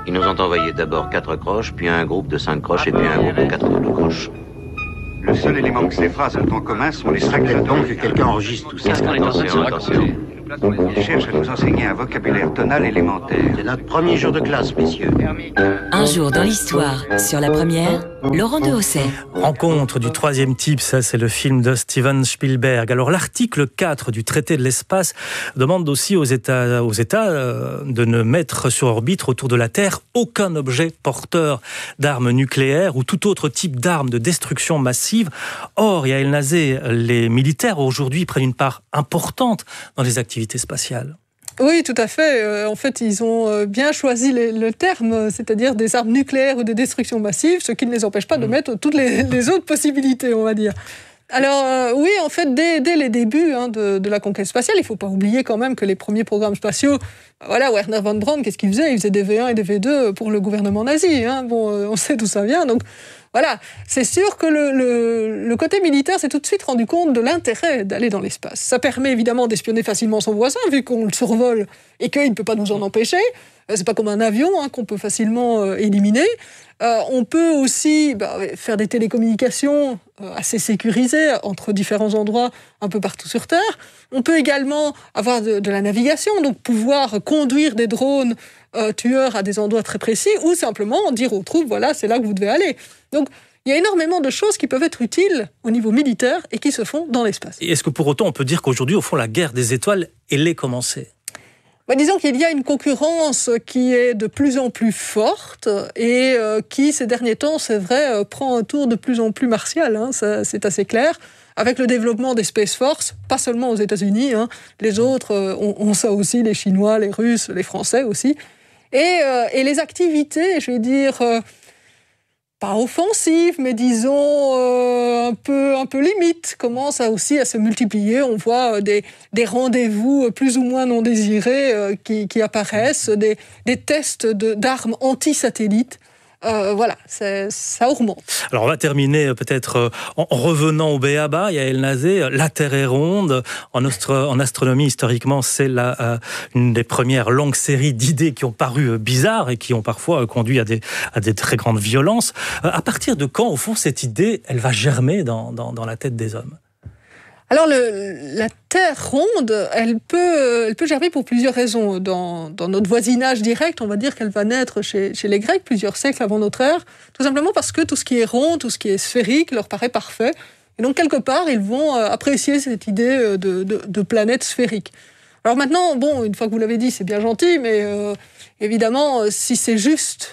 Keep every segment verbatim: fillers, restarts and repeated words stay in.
Ils nous ont envoyé d'abord quatre croches, puis un groupe de cinq croches et puis un groupe de quatre autres croches. Le seul élément que ces phrases ont en commun sont les Peut-être tractatons. que quelqu'un enregistre tout ça. Attention, attention. Ils cherchent à nous enseigner un vocabulaire tonal élémentaire. C'est notre premier jour de classe, messieurs. Un jour dans l'histoire, sur la première, Laurent de Hausset. Rencontre du troisième type, ça c'est le film de Steven Spielberg. Alors l'article quatre du traité de l'espace demande aussi aux États, aux États euh, de ne mettre sur orbite autour de la Terre aucun objet porteur d'armes nucléaires ou tout autre type d'armes de destruction massive. Or, Yael Nazé, les militaires aujourd'hui prennent une part importante dans les activités spatiales. Oui, tout à fait. Euh, en fait, ils ont bien choisi les, le terme, c'est-à-dire des armes nucléaires ou de destruction massive, ce qui ne les empêche pas de mettre toutes les, les autres possibilités, on va dire. Alors, euh, oui, en fait, dès, dès les débuts hein, de, de la conquête spatiale, il ne faut pas oublier quand même que les premiers programmes spatiaux, voilà, Werner von Braun, qu'est-ce qu'il faisait ? Il faisait des V un et des V deux pour le gouvernement nazi. Hein. Bon, euh, on sait d'où ça vient, donc... Voilà, c'est sûr que le, le, le côté militaire s'est tout de suite rendu compte de l'intérêt d'aller dans l'espace. Ça permet évidemment d'espionner facilement son voisin, vu qu'on le survole et qu'il ne peut pas nous en empêcher. C'est pas comme un avion hein, qu'on peut facilement euh, éliminer. Euh, on peut aussi bah, faire des télécommunications euh, assez sécurisées entre différents endroits un peu partout sur Terre. On peut également avoir de, de la navigation, donc pouvoir conduire des drones euh, tueurs à des endroits très précis ou simplement dire aux troupes, voilà, c'est là que vous devez aller. Donc, il y a énormément de choses qui peuvent être utiles au niveau militaire et qui se font dans l'espace. Et est-ce que pour autant on peut dire qu'aujourd'hui, au fond, la guerre des étoiles, elle est commencée ? Bah, disons qu'il y a une concurrence qui est de plus en plus forte et euh, qui, ces derniers temps, c'est vrai, euh, prend un tour de plus en plus martial, hein, ça, c'est assez clair, avec le développement des Space Force, pas seulement aux États-Unis, hein, les autres euh, ont, ont ça aussi, les Chinois, les Russes, les Français aussi, et, euh, et les activités, je vais dire... Euh, pas offensive, mais disons euh, un peu un peu limite, commence à aussi à se multiplier. On voit des des rendez-vous plus ou moins non désirés euh, qui qui apparaissent, des des tests de d'armes anti-satellites. Euh, voilà, c'est, ça augmente. Alors on va terminer peut-être en revenant au B A B A, Yael Nazé, la Terre est ronde. En, astro- en astronomie, historiquement, c'est la, euh, une des premières longues séries d'idées qui ont paru bizarres et qui ont parfois conduit à des, à des très grandes violences. Euh, à partir de quand, au fond, cette idée, elle va germer dans, dans, dans la tête des hommes ? Alors, le, la Terre ronde, elle peut, elle peut germer pour plusieurs raisons. Dans, dans notre voisinage direct, on va dire qu'elle va naître chez, chez les Grecs plusieurs siècles avant notre ère, tout simplement parce que tout ce qui est rond, tout ce qui est sphérique leur paraît parfait. Et donc, quelque part, ils vont apprécier cette idée de, de, de planète sphérique. Alors maintenant, bon, une fois que vous l'avez dit, c'est bien gentil, mais euh, évidemment, si c'est juste,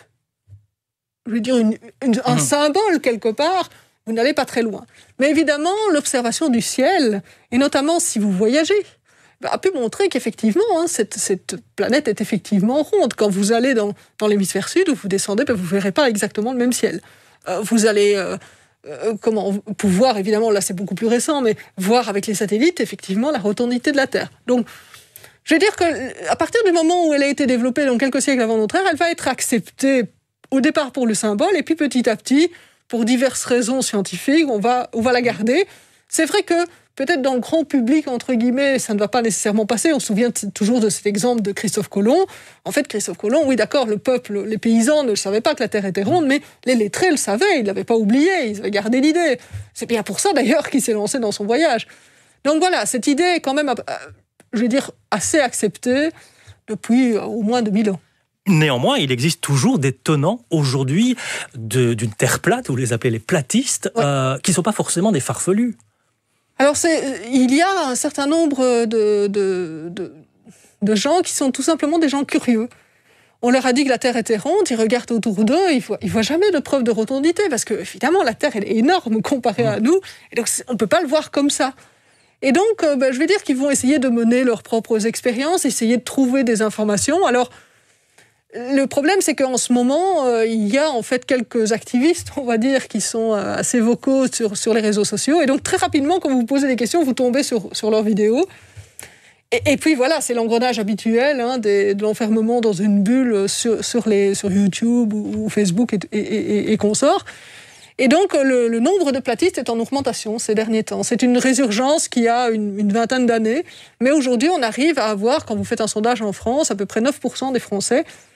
je veux dire, une, une, un mmh. symbole quelque part, vous n'allez pas très loin. Mais évidemment, l'observation du ciel, et notamment si vous voyagez, a pu montrer qu'effectivement, hein, cette, cette planète est effectivement ronde. Quand vous allez dans, dans l'hémisphère sud, où vous descendez, ben, vous ne verrez pas exactement le même ciel. Euh, vous allez euh, euh, comment, pouvoir, évidemment, là c'est beaucoup plus récent, mais voir avec les satellites, effectivement, la rotondité de la Terre. Donc, je veux dire qu'à partir du moment où elle a été développée, dans quelques siècles avant notre ère, elle va être acceptée au départ pour le symbole, et puis petit à petit, pour diverses raisons scientifiques, on va, on va la garder. C'est vrai que peut-être dans le grand public, entre guillemets, ça ne va pas nécessairement passer. On se souvient t- toujours de cet exemple de Christophe Colomb. En fait, Christophe Colomb, oui d'accord, le peuple, les paysans ne savaient pas que la Terre était ronde, mais les lettrés le savaient, ils ne l'avaient pas oublié, ils avaient gardé l'idée. C'est bien pour ça d'ailleurs qu'il s'est lancé dans son voyage. Donc voilà, cette idée est quand même, je vais dire, assez acceptée depuis au moins deux mille ans. Néanmoins, il existe toujours des tenants aujourd'hui de, d'une terre plate, vous les appelez les platistes, ouais. euh, qui ne sont pas forcément des farfelus. Alors, c'est, il y a un certain nombre de, de, de, de gens qui sont tout simplement des gens curieux. On leur a dit que la Terre était ronde, ils regardent autour d'eux, ils ne voient, ils voient jamais de preuve de rotondité, parce que évidemment, la Terre elle est énorme comparée mmh. à nous, et donc on ne peut pas le voir comme ça. Et donc, euh, ben, je vais dire qu'ils vont essayer de mener leurs propres expériences, essayer de trouver des informations. Alors, le problème, c'est qu'en ce moment, euh, il y a en fait quelques activistes, on va dire, qui sont euh, assez vocaux sur, sur les réseaux sociaux. Et donc, très rapidement, quand vous vous posez des questions, vous tombez sur, sur leurs vidéos. Et, et puis, voilà, c'est l'engrenage habituel hein, des, de l'enfermement dans une bulle sur, sur, les, sur YouTube ou, ou Facebook et, et, et, et consorts. Et donc, le, le nombre de platistes est en augmentation ces derniers temps. C'est une résurgence qui a une, une vingtaine d'années. Mais aujourd'hui, on arrive à avoir, quand vous faites un sondage en France, à peu près neuf pour cent des Français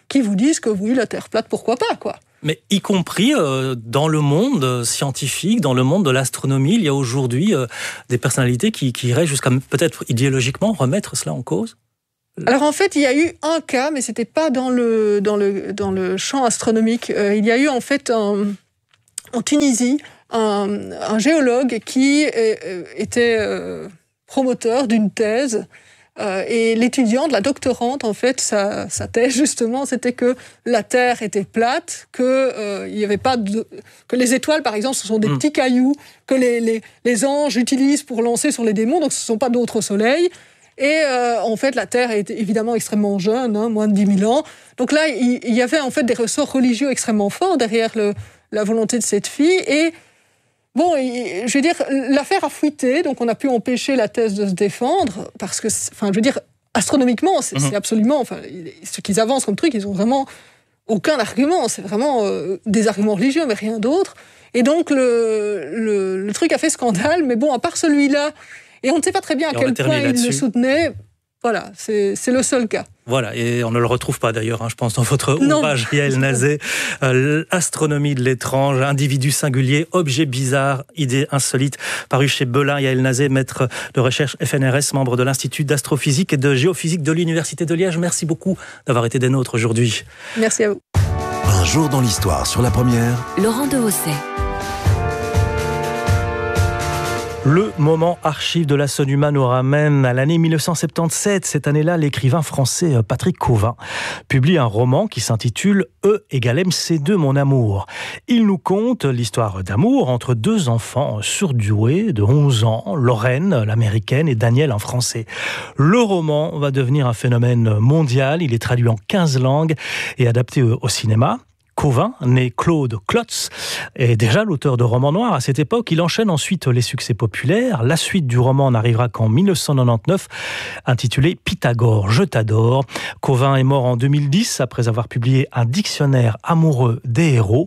qui vous disent que oui, la Terre plate, pourquoi pas, quoi. Mais y compris euh, dans le monde scientifique, dans le monde de l'astronomie, il y a aujourd'hui euh, des personnalités qui, qui iraient jusqu'à peut-être idéologiquement remettre cela en cause. Alors en fait, il y a eu un cas, mais c'était pas dans le, dans le, dans le champ astronomique. Euh, il y a eu en fait un, en Tunisie un, un géologue qui euh, était euh, promoteur d'une thèse. Euh, et l'étudiante, la doctorante, en fait, sa, sa thèse, justement, c'était que la Terre était plate, que, euh, il y avait pas de, que les étoiles, par exemple, ce sont des mmh. petits cailloux que les, les, les anges utilisent pour lancer sur les démons, donc ce ne sont pas d'autres soleils. Et euh, en fait, la Terre est évidemment extrêmement jeune, hein, moins de dix mille ans. Donc là, il, il y avait en fait des ressorts religieux extrêmement forts derrière le, la volonté de cette fille. Et bon, je veux dire, l'affaire a fuité, donc on a pu empêcher la thèse de se défendre, parce que, enfin, je veux dire, astronomiquement, c'est, mmh. c'est absolument, enfin, ce qu'ils avancent comme truc, ils ont vraiment aucun argument, c'est vraiment euh, des arguments religieux, mais rien d'autre. Et donc, le, le, le truc a fait scandale, mais bon, à part celui-là, et on ne sait pas très bien à quel point il le soutenait, voilà, c'est, c'est le seul cas. Voilà, et on ne le retrouve pas d'ailleurs, hein, je pense, dans votre non. ouvrage, Yael Nazé, euh, Astronomie de l'étrange, individu singulier, objet bizarre, idée insolite, paru chez Belin. Yael Nazé, maître de recherche F N R S, membre de l'Institut d'astrophysique et de géophysique de l'Université de Liège. Merci beaucoup d'avoir été des nôtres aujourd'hui. Merci à vous. Un jour dans l'histoire, sur la première, Laurent Dehaussais. Le moment archive de la Sonuma nous ramène à l'année mille neuf cent soixante-dix-sept. Cette année-là, l'écrivain français Patrick Cauvin publie un roman qui s'intitule « E égale M C deux, mon amour ». Il nous conte l'histoire d'amour entre deux enfants surdoués de onze ans, Lorraine, l'américaine, et Daniel, un français. Le roman va devenir un phénomène mondial. Il est traduit en quinze langues et adapté au cinéma. Cauvin, né Claude Klotz, est déjà l'auteur de romans noirs à cette époque. Il enchaîne ensuite les succès populaires. La suite du roman n'arrivera qu'en mille neuf cent quatre-vingt-dix-neuf, intitulé Pythagore, je t'adore. Cauvin est mort en deux mille dix après avoir publié un dictionnaire amoureux des héros.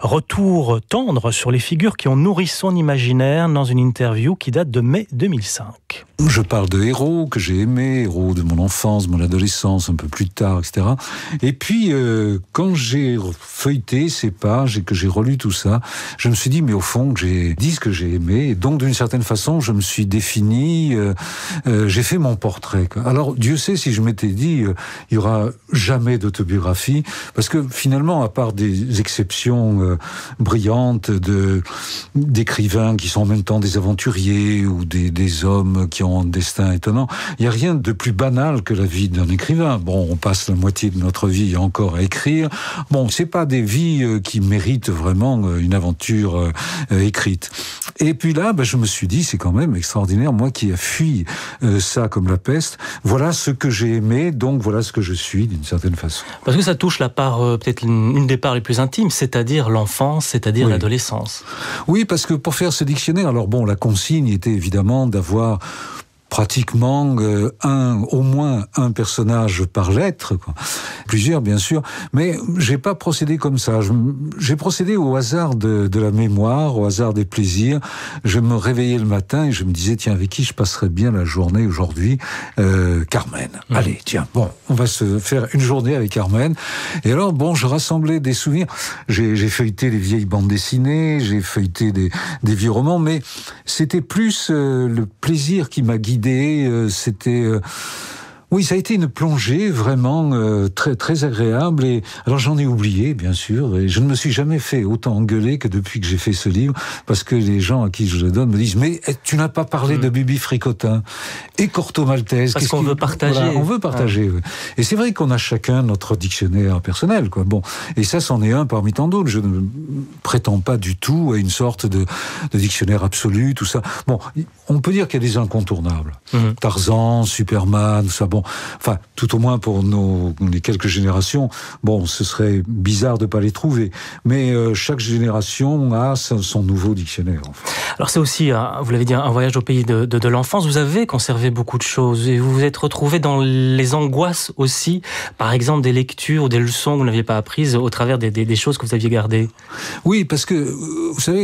Retour tendre sur les figures qui ont nourri son imaginaire dans une interview qui date de mai deux mille cinq. Je parle de héros que j'ai aimés, héros de mon enfance, de mon adolescence, un peu plus tard, et cetera. Et puis, euh, quand j'ai feuilleté ces pages et que j'ai relu tout ça, je me suis dit, mais au fond, j'ai dit ce que j'ai aimé. Et donc, d'une certaine façon, je me suis défini, euh, euh, j'ai fait mon portrait. Alors, Dieu sait si je m'étais dit, euh, il y aura jamais d'autobiographie, parce que finalement, à part des exceptions euh, brillantes de, d'écrivains qui sont en même temps des aventuriers ou des, des hommes qui ont un destin étonnant, il n'y a rien de plus banal que la vie d'un écrivain. Bon, on passe la moitié de notre vie encore à écrire. Bon, c'est pas des vies euh, qui méritent vraiment euh, une aventure euh, euh, écrite. Et puis là, ben, je me suis dit, c'est quand même extraordinaire, moi qui ai fui euh, ça comme la peste, voilà ce que j'ai aimé, donc voilà ce que je suis d'une certaine façon. Parce que ça touche la part, euh, peut-être une, une des parts les plus intimes, c'est-à-dire l'enfance, c'est-à-dire oui. l'adolescence. Oui, parce que pour faire ce dictionnaire, alors bon, la consigne était évidemment d'avoir pratiquement euh, un, au moins un personnage par lettre, quoi. Plusieurs bien sûr, mais j'ai pas procédé comme ça. Je, j'ai procédé au hasard de, de la mémoire, au hasard des plaisirs. Je me réveillais le matin et je me disais, tiens, avec qui je passerais bien la journée aujourd'hui? euh, Carmen. Mmh. Allez, tiens, bon, on va se faire une journée avec Carmen. Et alors, bon, je rassemblais des souvenirs. J'ai, j'ai feuilleté les vieilles bandes dessinées, j'ai feuilleté des, des vieux romans, mais c'était plus euh, le plaisir qui m'a guidé. C'était euh, oui, ça a été une plongée vraiment euh, très très agréable. Et alors j'en ai oublié bien sûr, et je ne me suis jamais fait autant engueuler que depuis que j'ai fait ce livre, parce que les gens à qui je le donne me disent, mais tu n'as pas parlé mmh. de Bibi Fricotin et Corto Maltese. Parce qu'on veut partager. Voilà, on veut partager. Ah. Ouais. Et c'est vrai qu'on a chacun notre dictionnaire personnel, quoi. Bon, et ça, c'en est un parmi tant d'autres. Je ne prétends pas du tout à une sorte de, de dictionnaire absolu, tout ça. Bon, on peut dire qu'il y a des incontournables. Mmh. Tarzan, Superman, tout ça. Bon, enfin, tout au moins pour nos les quelques générations, bon, ce serait bizarre de pas les trouver. Mais euh, chaque génération a son, son nouveau dictionnaire. En fait. Alors c'est aussi, vous l'avez dit, un voyage au pays de, de, de l'enfance. Vous avez conservé beaucoup de choses et vous vous êtes retrouvé dans les angoisses aussi, par exemple des lectures ou des leçons que vous n'aviez pas apprises au travers des, des, des choses que vous aviez gardées. Oui, parce que, vous savez,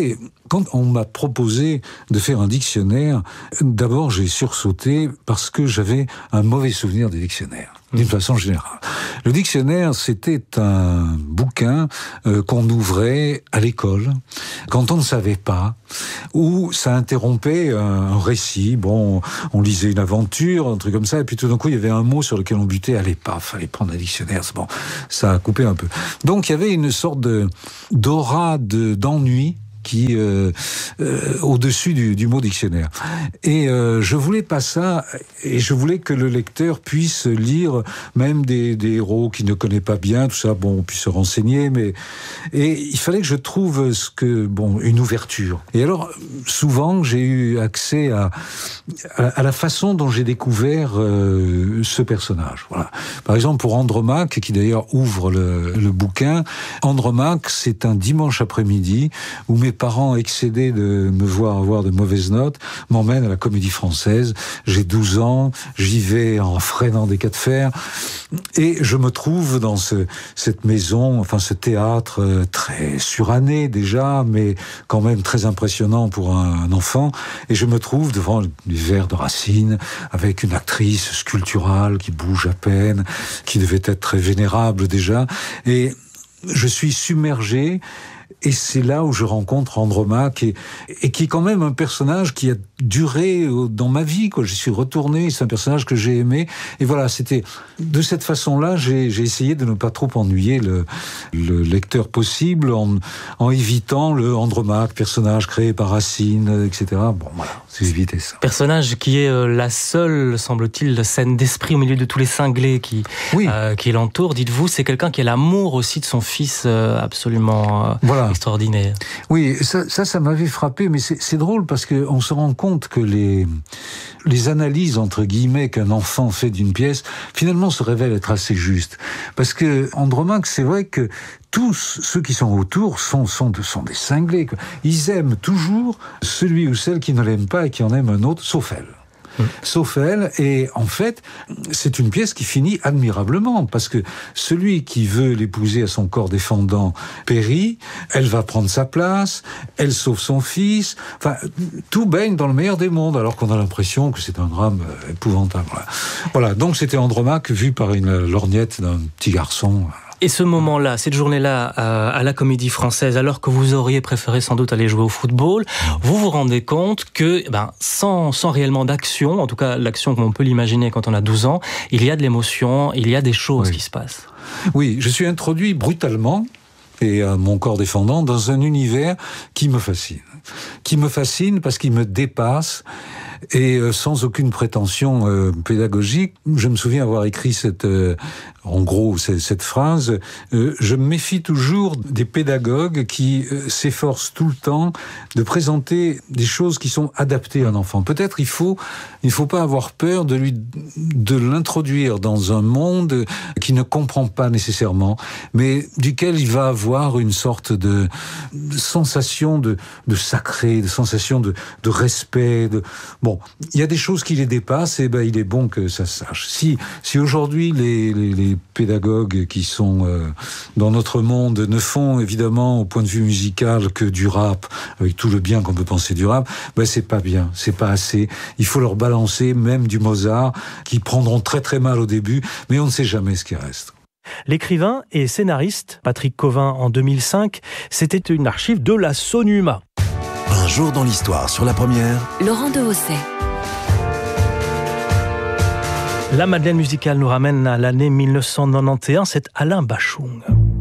Quand on m'a proposé de faire un dictionnaire, d'abord j'ai sursauté parce que j'avais un mauvais souvenir des dictionnaires, d'une façon générale. Le dictionnaire, c'était un bouquin euh, qu'on ouvrait à l'école, quand on ne savait pas, où ça interrompait un, un récit. Bon, on lisait une aventure, un truc comme ça, et puis tout d'un coup, il y avait un mot sur lequel on butait, allez, paf, fallait prendre un dictionnaire. Bon, ça a coupé un peu. Donc, il y avait une sorte de d'aura de, d'ennui qui euh, euh, au-dessus du, du mot dictionnaire. Et euh, je voulais pas ça, et je voulais que le lecteur puisse lire même des, des héros qu'il ne connaît pas bien, tout ça, bon, on puisse se renseigner, mais et il fallait que je trouve ce que bon une ouverture. Et alors souvent j'ai eu accès à à, à la façon dont j'ai découvert euh, ce personnage. Voilà. Par exemple pour Andromaque, qui d'ailleurs ouvre le, le bouquin, Andromaque, c'est un dimanche après-midi où mes parents, excédés de me voir avoir de mauvaises notes, m'emmènent à la Comédie Française. J'ai douze ans, j'y vais en freinant des cas de fer, et je me trouve dans ce, cette maison, enfin ce théâtre euh, très suranné déjà, mais quand même très impressionnant pour un, un enfant, et je me trouve devant les vers de Racine, avec une actrice sculpturale qui bouge à peine, qui devait être très vénérable déjà, et je suis submergé. Et c'est là où je rencontre Andromaque, et, et qui est quand même un personnage qui a duré dans ma vie, quoi. Je suis retourné, c'est un personnage que j'ai aimé. Et voilà, c'était de cette façon-là, j'ai, j'ai essayé de ne pas trop ennuyer le, le lecteur possible, en, en évitant le Andromaque, personnage créé par Racine, et cetera. Bon, voilà, c'est éviter ça. Personnage qui est la seule, semble-t-il, scène d'esprit au milieu de tous les cinglés qui, oui. euh, qui l'entourent. Dites-vous, c'est quelqu'un qui a l'amour aussi de son fils, euh, absolument... Euh, voilà. Extraordinaire. Oui, ça, ça, ça m'avait frappé, mais c'est, c'est drôle parce que on se rend compte que les les analyses entre guillemets qu'un enfant fait d'une pièce, finalement, se révèlent être assez justes. Parce que Andromaque, c'est vrai que tous ceux qui sont autour sont sont sont des cinglés, quoi. Ils aiment toujours celui ou celle qui ne l'aime pas et qui en aime un autre, sauf elle. Sauf elle, et en fait, c'est une pièce qui finit admirablement, parce que celui qui veut l'épouser à son corps défendant périt, elle va prendre sa place, elle sauve son fils, enfin, tout baigne dans le meilleur des mondes, alors qu'on a l'impression que c'est un drame épouvantable. Voilà, donc c'était Andromaque vu par une lorgnette d'un petit garçon. Et ce moment-là, cette journée-là, euh, à la Comédie Française, alors que vous auriez préféré sans doute aller jouer au football, vous vous rendez compte que, ben, sans, sans réellement d'action, en tout cas l'action comme on peut l'imaginer quand on a douze ans, il y a de l'émotion, il y a des choses oui. qui se passent. Oui, je suis introduit brutalement, et à mon corps défendant, dans un univers qui me fascine. Qui me fascine parce qu'il me dépasse, et euh, sans aucune prétention euh, pédagogique. Je me souviens avoir écrit cette, euh, en gros, cette, cette phrase. Euh, je me méfie toujours des pédagogues qui euh, s'efforcent tout le temps de présenter des choses qui sont adaptées à un enfant. Peut-être il faut, il faut pas avoir peur de lui, de l'introduire dans un monde qui ne comprend pas nécessairement, mais duquel il va avoir une sorte de, de sensation de, de sacré, de sensation de, de respect. De, bon, il y a des choses qui les dépassent, et ben il est bon que ça se sache. Si, si aujourd'hui les, les, les pédagogues qui sont euh, dans notre monde ne font évidemment au point de vue musical que du rap, avec tout le bien qu'on peut penser du rap, ben c'est pas bien, c'est pas assez. Il faut leur balancer même du Mozart, qui prendront très très mal au début, mais on ne sait jamais ce qui reste. L'écrivain et scénariste Patrick Cauvin en deux mille cinq, c'était une archive de la Sonuma. Un jour dans l'histoire sur la première. Laurent Dehaussais. La Madeleine musicale nous ramène à l'année mille neuf cent quatre-vingt-onze, c'est Alain Bachung.